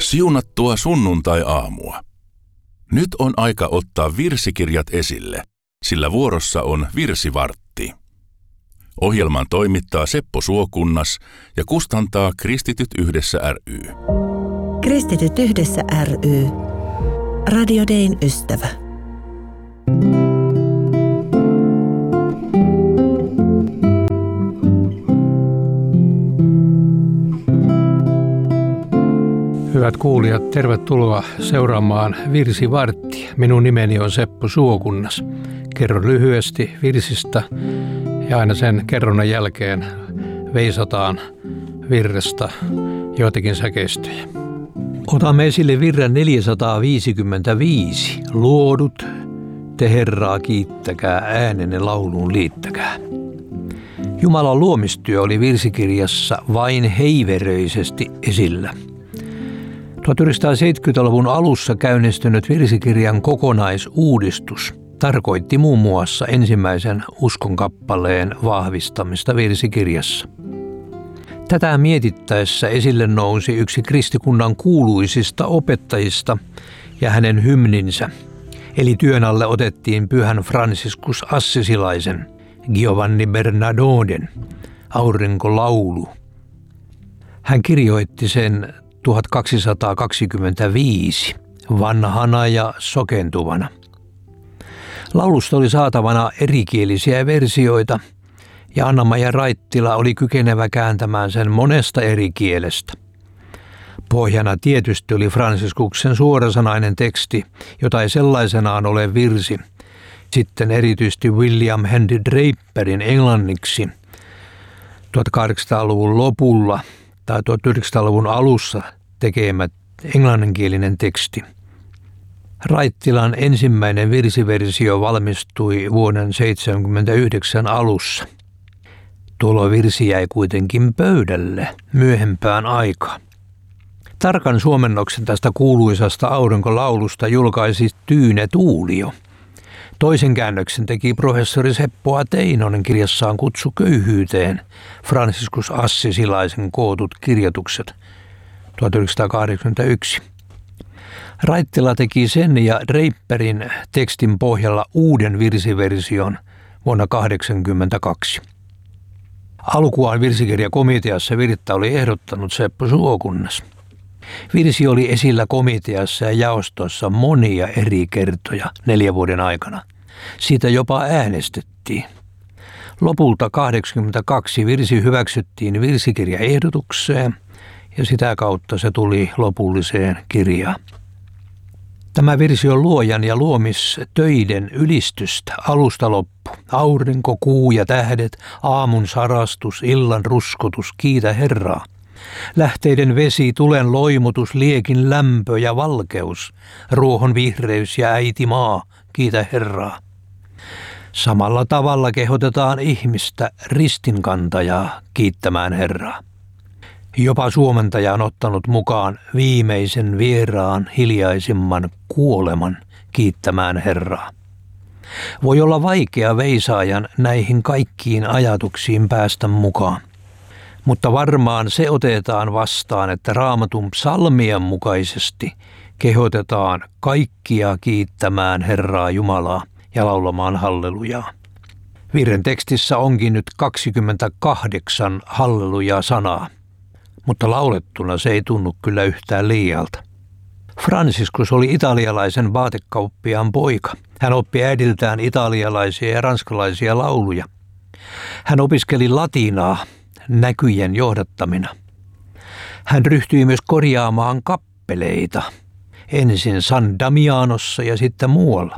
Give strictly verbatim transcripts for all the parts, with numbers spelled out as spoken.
Siunattua sunnuntai-aamua. Nyt on aika ottaa virsikirjat esille, sillä vuorossa on virsivartti. Ohjelman toimittaa Seppo Suokunnas ja kustantaa Kristityt yhdessä ry. Kristityt yhdessä ry. Radio Dayn ystävä. Hyvät kuulijat, tervetuloa seuraamaan Virsivarttia. Minun nimeni on Seppo Suokunnas. Kerron lyhyesti virsistä ja aina sen kerronnan jälkeen veisataan virrestä joitakin säkeistöjä. Otamme esille virren neljäsataaviisikymmentäviisi. Luodut, te Herraa kiittäkää, äänenne lauluun liittäkää. Jumalan luomistyö oli virsikirjassa vain heiveröisesti esillä. tuhatyhdeksänsataaseitsemänkymmentäluvun alussa käynnistynyt virsikirjan kokonaisuudistus tarkoitti muun muassa ensimmäisen uskonkappaleen vahvistamista virsikirjassa. Tätä mietittäessä esille nousi yksi kristikunnan kuuluisista opettajista ja hänen hymninsä, eli työn alle otettiin pyhän Franciscus Assisilaisen Giovanni Bernadotten Aurinkolaulu. Hän kirjoitti sen tuhatkaksisataakaksikymmentäviisi vanhana ja sokentuvana. Laulusta oli saatavana erikielisiä versioita ja Anna-Maija Raittila oli kykenevä kääntämään sen monesta eri kielestä. Pohjana tietysti oli Franciscuksen suorasanainen teksti, jota ei sellaisenaan ole virsi. Sitten erityisesti William Henry Draperin englanniksi tuhatkahdeksansataaluvun lopulla tai tuhatyhdeksänsataaluvun alussa tekemät englanninkielinen teksti. Raittilan ensimmäinen virsiversio valmistui vuoden seitsemänkymmentäyhdeksän alussa. Tuolla virsi jäi kuitenkin pöydälle myöhempään aikaan. Tarkan suomennoksen tästä kuuluisasta aurinkolaulusta julkaisi Tyyne Tuulio. Toisen käännöksen teki professori Seppo Ateinonen kirjassaan Kutsu köyhyyteen, Franciscus Assisilaisen kootut kirjoitukset, tuhatyhdeksänsataakahdeksankymmentäyksi. Raittila teki sen ja Draperin tekstin pohjalla uuden virsiversion vuonna tuhatyhdeksänsataakahdeksankymmentäkaksi. Alkuaan virsikirjakomiteassa virttä oli ehdottanut Seppo Suokunnas. Virsi oli esillä komiteassa ja jaostossa monia eri kertoja neljän vuoden aikana. Siitä jopa äänestettiin. Lopulta kahdeksankymmentäkaksi virsi hyväksyttiin virsikirjaehdotukseen ja sitä kautta se tuli lopulliseen kirjaan. Tämä virsi on luojan ja luomistöiden ylistystä alusta loppu. Aurinko, kuu ja tähdet, aamun sarastus, illan ruskotus, kiitä Herraa. Lähteiden vesi, tulen loimutus, liekin lämpö ja valkeus, ruohon vihreys ja äiti maa, kiitä Herraa. Samalla tavalla kehotetaan ihmistä ristinkantajaa kiittämään Herraa. Jopa suomentaja on ottanut mukaan viimeisen vieraan hiljaisimman kuoleman kiittämään Herraa. Voi olla vaikea veisaajan näihin kaikkiin ajatuksiin päästä mukaan. Mutta varmaan se otetaan vastaan, että Raamatun psalmien mukaisesti kehotetaan kaikkia kiittämään Herraa Jumalaa ja laulamaan hallelujaa. Virren tekstissä onkin nyt kaksikymmentäkahdeksan hallelujaa-sanaa, mutta laulettuna se ei tunnu kyllä yhtään liialta. Franciscus oli italialaisen vaatekauppiaan poika. Hän oppi äidiltään italialaisia ja ranskalaisia lauluja. Hän opiskeli latinaa näkyjen johdattamina. Hän ryhtyi myös korjaamaan kappeleita, ensin San Damianossa ja sitten muualla.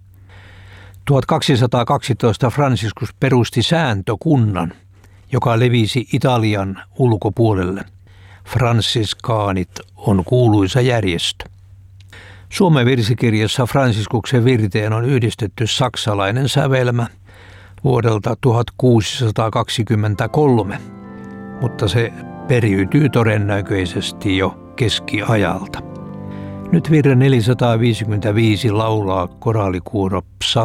tuhatkaksisataakaksitoista Franciscus perusti sääntökunnan, joka levisi Italian ulkopuolelle. Fransiskaanit on kuuluisa järjestö. Suomen virsikirjassa Franciscuksen virteen on yhdistetty saksalainen sävelmä vuodelta tuhatkuusisataakaksikymmentäkolme, mutta se periytyy todennäköisesti jo keskiajalta. Nyt virren neljäsataaviisikymmentäviisi laulaa koraalikuoro Psalm